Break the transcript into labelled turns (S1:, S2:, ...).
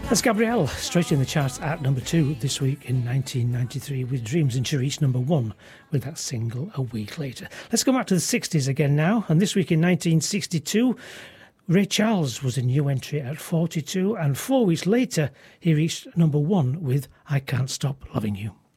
S1: That's Gabrielle, straight in the charts at number 2 this week in 1993 with Dreams, and she reached number 1 with that single a week later. Let's go back to the 60s again now, and this week in 1962, Ray Charles was a new entry at 42, and 4 weeks later he reached number 1 with I Can't Stop Loving You.